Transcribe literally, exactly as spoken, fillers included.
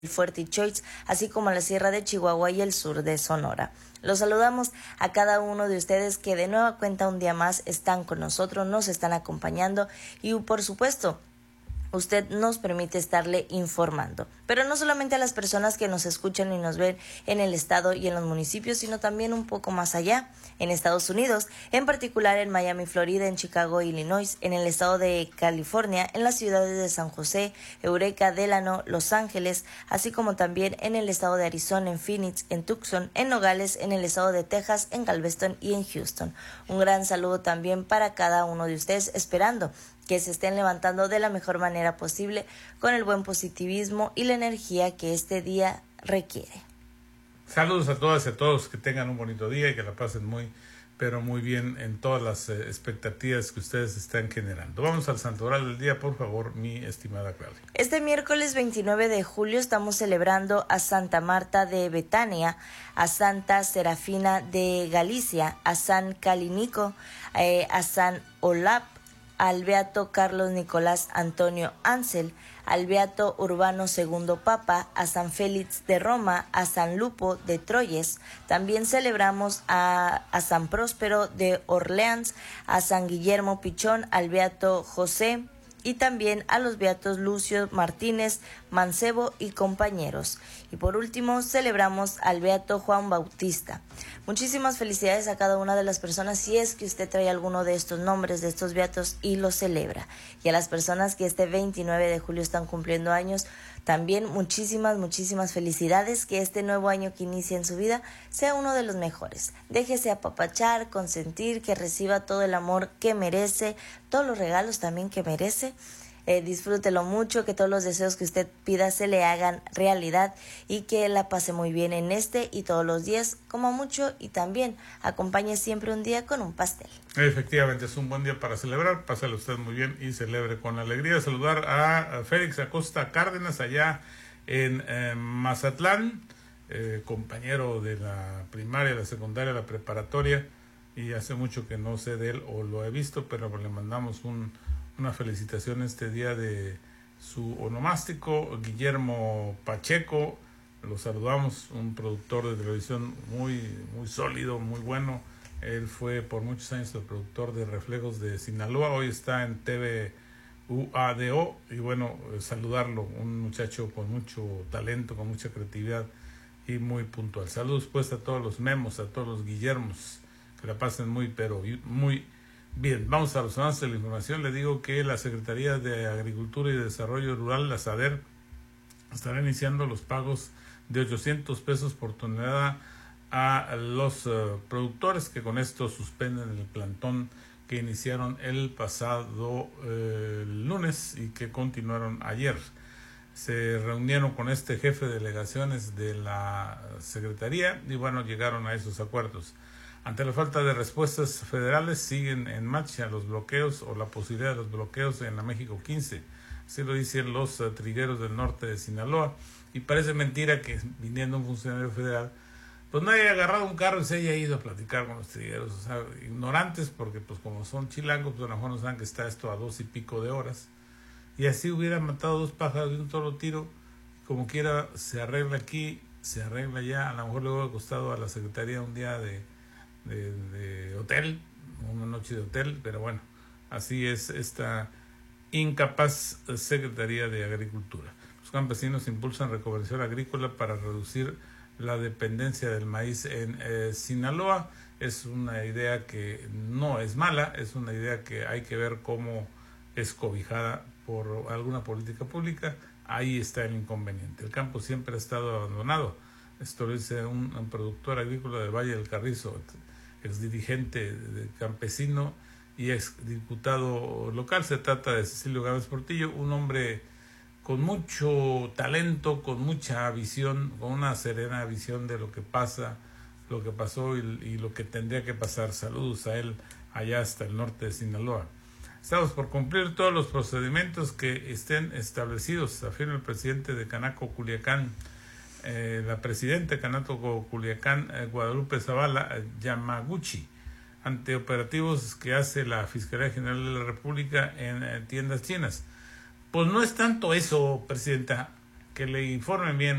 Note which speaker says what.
Speaker 1: el Fuerte y Choix, así como la Sierra de Chihuahua y el sur de Sonora. Los saludamos a cada uno de ustedes que de nueva cuenta un día más están con nosotros, nos están acompañando y por supuesto usted nos permite estarle informando. Pero no solamente a las personas que nos escuchan y nos ven en el estado y en los municipios, sino también un poco más allá, en Estados Unidos, en particular en Miami, Florida, en Chicago, Illinois, en el estado de California, en las ciudades de San José, Eureka, Delano, Los Ángeles, así como también en el estado de Arizona, en Phoenix, en Tucson, en Nogales, en el estado de Texas, en Galveston y en Houston. Un gran saludo también para cada uno de ustedes, esperando que se estén levantando de la mejor manera posible con el buen positivismo y la energía que este día requiere.
Speaker 2: Saludos a todas y a todos, que tengan un bonito día y que la pasen muy, pero muy bien en todas las eh, expectativas que ustedes están generando. Vamos al santoral del día, por favor, mi estimada Claudia.
Speaker 1: Este miércoles veintinueve de julio estamos celebrando a Santa Marta de Betania, a Santa Serafina de Galicia, a San Calinico, eh, a San Olap, al Beato Carlos Nicolás Antonio Ansel, al Beato Urbano segundo Papa, a San Félix de Roma, a San Lupo de Troyes. También celebramos a, a San Próspero de Orleans, a San Guillermo Pichón, al Beato José y también a los Beatos Lucio Martínez, Mancebo y compañeros. Y por último celebramos al Beato Juan Bautista. Muchísimas felicidades a cada una de las personas si es que usted trae alguno de estos nombres de estos beatos y los celebra. Y a las personas que este veintinueve de julio están cumpliendo años, también muchísimas, muchísimas felicidades, que este nuevo año que inicia en su vida sea uno de los mejores. Déjese apapachar, consentir, que reciba todo el amor que merece, todos los regalos también que merece. Eh, disfrútelo mucho, que todos los deseos que usted pida se le hagan realidad y que la pase muy bien en este y todos los días, como mucho, y también acompañe siempre un día con un pastel.
Speaker 2: Efectivamente, es un buen día para celebrar, pásale usted muy bien y celebre con alegría. Saludar a Félix Acosta Cárdenas allá en eh, Mazatlán, eh, compañero de la primaria, la secundaria, la preparatoria, y hace mucho que no sé de él o lo he visto, pero le mandamos un una felicitación este día de su onomástico, Guillermo Pacheco. Lo saludamos, un productor de televisión muy, muy sólido, muy bueno. Él fue por muchos años el productor de Reflejos de Sinaloa, hoy está en T V U A D O, y bueno, saludarlo, un muchacho con mucho talento, con mucha creatividad y muy puntual. Saludos pues a todos los Memos, a todos los Guillermos, que la pasen muy, pero muy bien. Vamos a los avances de la información. Le digo que la Secretaría de Agricultura y Desarrollo Rural, la SADER, estará iniciando los pagos de ochocientos pesos por tonelada a los uh, productores, que con esto suspenden el plantón que iniciaron el pasado eh, lunes y que continuaron ayer. Se reunieron con este jefe de delegaciones de la Secretaría y bueno, llegaron a esos acuerdos. Ante la falta de respuestas federales, siguen en marcha los bloqueos o la posibilidad de los bloqueos en la México quince. Así lo dicen los uh, trigueros del norte de Sinaloa. Y parece mentira que viniendo un funcionario federal, pues no haya agarrado un carro y se haya ido a platicar con los trigueros. O sea, ignorantes, porque pues como son chilangos, pues a lo mejor no saben que está esto a dos y pico de horas. Y así hubiera matado dos pájaros de un solo tiro. Como quiera, se arregla aquí, se arregla allá. A lo mejor le hubiera costado a la Secretaría un día de... De, de hotel, una noche de hotel, pero bueno, así es esta incapaz Secretaría de Agricultura. Los campesinos impulsan reconversión agrícola para reducir la dependencia del maíz en eh, Sinaloa. Es una idea que no es mala, es una idea que hay que ver cómo es cobijada por alguna política pública. Ahí está el inconveniente. El campo siempre ha estado abandonado. Esto lo dice un, un productor agrícola del Valle del Carrizo, ex dirigente de campesino y ex diputado local. Se trata de Cecilio Gámez Portillo, un hombre con mucho talento, con mucha visión, con una serena visión de lo que pasa, lo que pasó y, y lo que tendría que pasar. Saludos a él allá hasta el norte de Sinaloa. Estamos por cumplir todos los procedimientos que estén establecidos, afirma el presidente de Canaco Culiacán. Eh, la presidenta de Canaco Culiacán, eh, Guadalupe Zavala eh, Yamaguchi, ante operativos que hace la Fiscalía General de la República en eh, tiendas chinas. Pues no es tanto eso, presidenta. que le informen bien